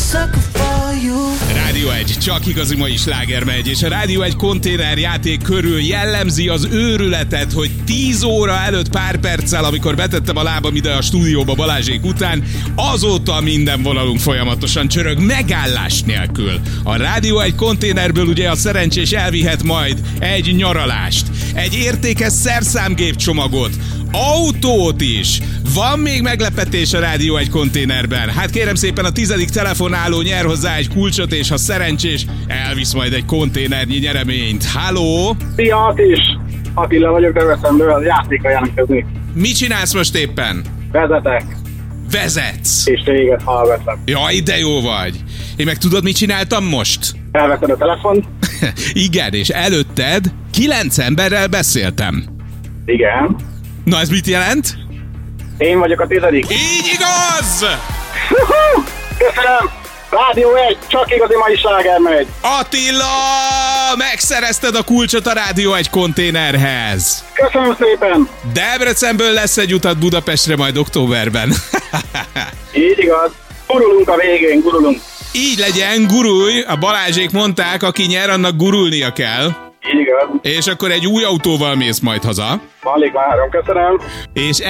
Rádió 1, csak igazi mai sláger megy, és a Rádió 1 konténerjáték körül jellemzi az őrületet, hogy 10 óra előtt pár perccel, amikor betettem a lábam ide a stúdióba Balázsék után, azóta minden vonalunk folyamatosan csörög, megállás nélkül. A Rádió 1 konténerből ugye a szerencsés elvihet majd egy nyaralást, egy értékes szerszámgép csomagot, autót is. Van még meglepetés a Rádió 1 konténerben. Hát kérem szépen, a 10. telefonáló nyer hozzá egy kulcsot, és ha szerencsés, elvisz majd egy konténernyi nyereményt. Halló! Szia, Attis! Attila vagyok, Debrecenből, játékkal jelentkezni. Mit csinálsz most éppen? Vezetek, Vezetsz. és téged hallgatlak. Jaj, de jó vagy. Én meg tudod, mit csináltam most? Elvetted a telefont? Igen, és előtted 9 emberrel beszéltem. Igen. Na, ez mit jelent? Én vagyok a 10. Így igaz! Köszönöm! Rádió 1, csak igazi mai sláger megy. Attila! Megszerezted a kulcsot a Rádió 1 konténerhez. Köszönöm szépen! Debrecenből lesz egy utat Budapestre majd októberben. Így igaz. Gurulunk a végén, gurulunk. Így legyen, gurulj! A Balázsék mondták, aki nyer, annak gurulnia kell. Így igaz. És akkor egy új autóval mész majd haza. Alig várom, köszönöm. És